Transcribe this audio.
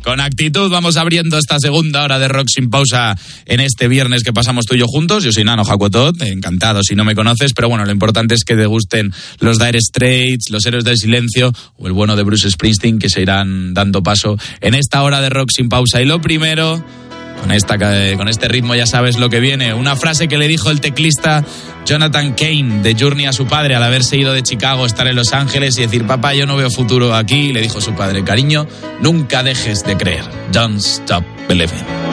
Con actitud vamos abriendo esta segunda hora de Rock Sin Pausa en este viernes que pasamos tú y yo juntos. Yo soy Nano Jacotot, encantado si no me conoces, pero bueno, lo importante es que te gusten los Dire Straits, los Héroes del Silencio o el bueno de Bruce Springsteen, que se irán dando paso en esta hora de Rock Sin Pausa. Y lo primero, con este ritmo ya sabes lo que viene. Una frase que le dijo el teclista Jonathan Cain de Journey a su padre al haberse ido de Chicago, estar en Los Ángeles y decir: papá, yo no veo futuro aquí. Y le dijo su padre: cariño, nunca dejes de creer. Don't stop believing.